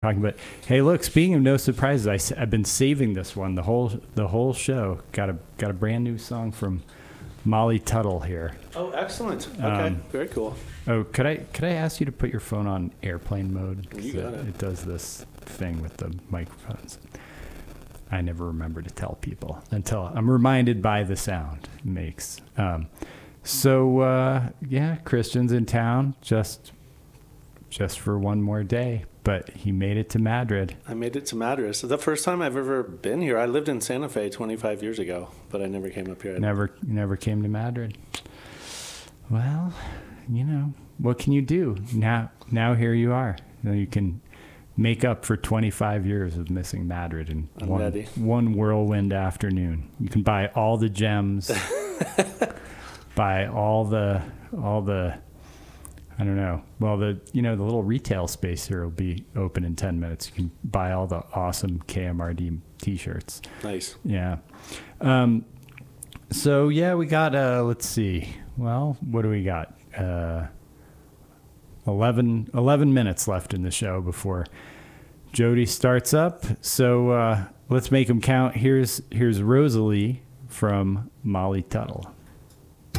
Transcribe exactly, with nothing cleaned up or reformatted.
talking. But hey, look, speaking of no surprises, I, s- I've been saving this one the whole the whole show. Got a got a brand new song from Molly Tuttle here. Oh, excellent. Okay, Um, very cool. Oh, could I could I ask you to put your phone on airplane mode? You 'Cause got it, it. it does this thing with the microphones. I never remember to tell people until I'm reminded by the sound it makes. Um, so uh, yeah, Christian's in town just just for one more day, but he made it to Madrid. I made it to Madrid. It's the first time I've ever been here. I lived in Santa Fe twenty-five years ago, but I never came up here. Never never came to Madrid. Well, you know, what can you do? Now now here you are. Now you can make up for twenty-five years of missing Madrid in I'm one, ready. one whirlwind afternoon. You can buy all the gems, buy all the all the I don't know. Well, the you know the little retail space here will be open in ten minutes. You can buy all the awesome K M R D t-shirts. Nice. Yeah. Um, so yeah, we got. Uh, let's see. Well, what do we got? Uh, eleven, eleven minutes left in the show before Jody starts up. So uh, let's make them count. Here's here's Rosalie from Molly Tuttle.